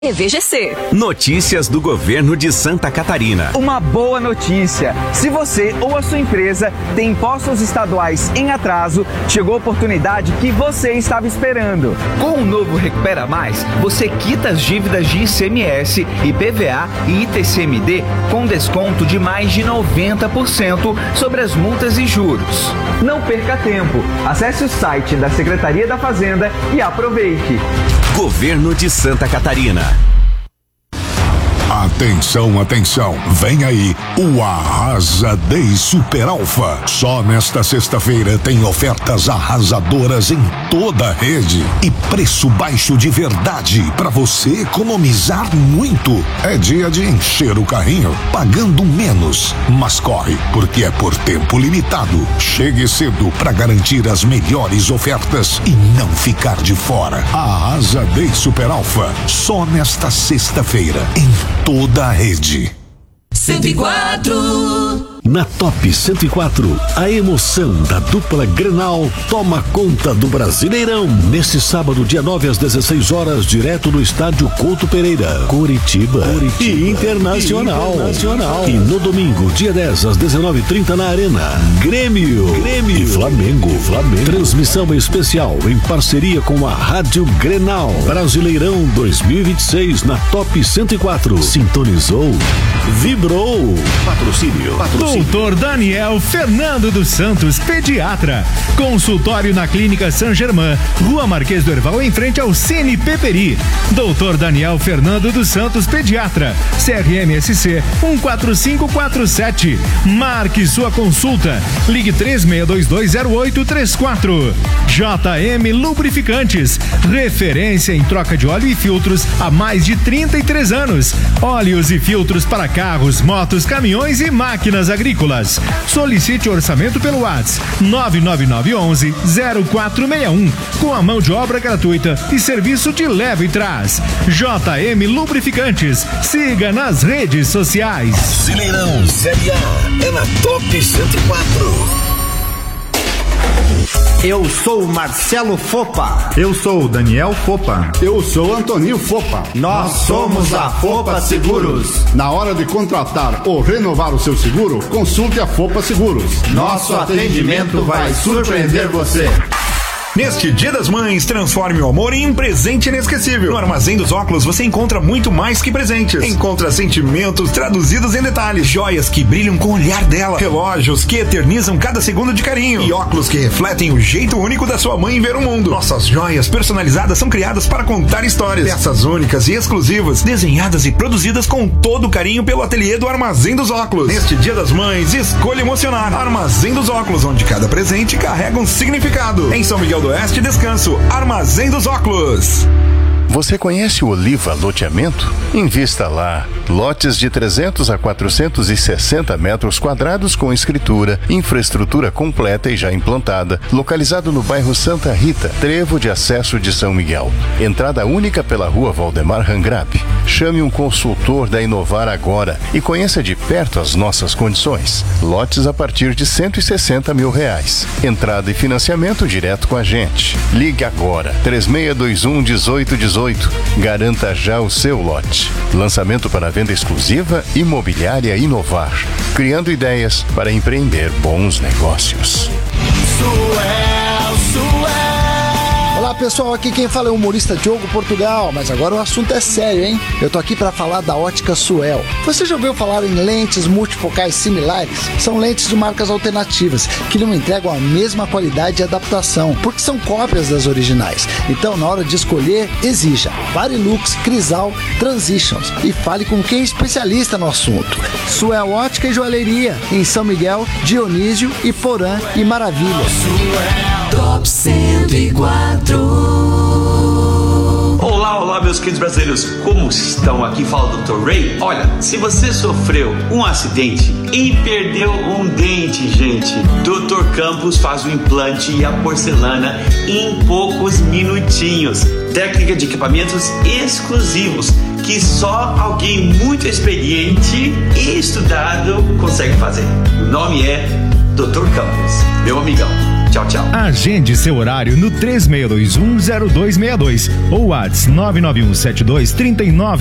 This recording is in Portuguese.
EVGC. Notícias do governo de Santa Catarina. Uma boa notícia! Se você ou a sua empresa tem impostos estaduais em atraso, chegou a oportunidade que você estava esperando. Com o novo Recupera Mais, você quita as dívidas de ICMS, IPVA e ITCMD com desconto de mais de 90% sobre as multas e juros. Não perca tempo. Acesse o site da Secretaria da Fazenda e aproveite. Governo de Santa Catarina. Atenção, atenção, vem aí o Arrasa Day Super Alfa. Só nesta sexta-feira tem ofertas arrasadoras em toda a rede e preço baixo de verdade para você economizar muito. É dia de encher o carrinho pagando menos, mas corre porque é por tempo limitado. Chegue cedo para garantir as melhores ofertas e não ficar de fora. Arrasa Day Super Alfa, só nesta sexta-feira em toda a rede. 104. Na Top 104, a emoção da dupla Grenal toma conta do Brasileirão. Neste sábado, dia 9 às 16 horas, direto no estádio Couto Pereira, Curitiba e Internacional. E no domingo, dia 10 às 19h30 na Arena, Grêmio e Flamengo. Transmissão especial em parceria com a Rádio Grenal. Brasileirão 2026 na Top 104. Sintonizou, vibrou. Patrocínio. Doutor Daniel Fernando dos Santos, pediatra. Consultório na Clínica Saint Germain, Rua Marquês do Herval, em frente ao Cine Peperi. Doutor Daniel Fernando dos Santos, pediatra. CRMSC 14547. Marque sua consulta. Ligue 36220834. JM Lubrificantes, referência em troca de óleo e filtros há mais de 33 anos. Óleos e filtros para carros, motos, caminhões e máquinas agrícolas. Solicite orçamento pelo WhatsApp 99911-0461 com a mão de obra gratuita e serviço de leva e trás. JM Lubrificantes. Siga nas redes sociais. Brasileirão Série A é na Top 104. Eu sou Marcelo Fopa. Eu sou Daniel Fopa. Eu sou Antoninho Fopa. Nós somos a Fopa Seguros. Na hora de contratar ou renovar o seu seguro, consulte a Fopa Seguros. Nosso atendimento vai surpreender você. Neste Dia das Mães, transforme o amor em um presente inesquecível. No Armazém dos Óculos você encontra muito mais que presentes. Encontra sentimentos traduzidos em detalhes, joias que brilham com o olhar dela, relógios que eternizam cada segundo de carinho e óculos que refletem o jeito único da sua mãe ver o mundo. Nossas joias personalizadas são criadas para contar histórias. Peças únicas e exclusivas, desenhadas e produzidas com todo carinho pelo ateliê do Armazém dos Óculos. Neste Dia das Mães, escolha emocionar. Armazém dos Óculos, onde cada presente carrega um significado. Em São Miguel do Oeste, Descanso, Armazém dos Óculos. Você conhece o Oliva Loteamento? Invista lá. Lotes de 300 a 460 metros quadrados com escritura, infraestrutura completa e já implantada, localizado no bairro Santa Rita, trevo de acesso de São Miguel. Entrada única pela rua Valdemar Rangrab. Chame um consultor da Inovar agora e conheça de perto as nossas condições. Lotes a partir de R$160 mil. Entrada e financiamento direto com a gente. Ligue agora, 3621-1818. Garanta já o seu lote. Lançamento para venda exclusiva Imobiliária Inovar. Criando ideias para empreender bons negócios. Olá pessoal, aqui quem fala é o humorista Diogo Portugal, mas agora o assunto é sério, hein? Eu tô aqui para falar da Ótica Suel. Você já ouviu falar em lentes multifocais similares? São lentes de marcas alternativas que não entregam a mesma qualidade e adaptação, porque são cópias das originais. Então, na hora de escolher, exija Varilux, Crisal, Transitions e fale com quem é especialista no assunto. Suel Ótica e Joalheria, em São Miguel, Dionísio, Iporã e Maravilha. Top 104. Olá, meus queridos brasileiros, como estão? Aqui fala o Dr. Ray. Olha, se você sofreu um acidente e perdeu um dente, gente, Dr. Campos faz o implante e a porcelana em poucos minutinhos. Técnica de equipamentos exclusivos que só alguém muito experiente e estudado consegue fazer. O nome é Dr. Campos, meu amigão. Tchau, tchau. Agende seu horário no 36210262 ou WhatsApp 9917239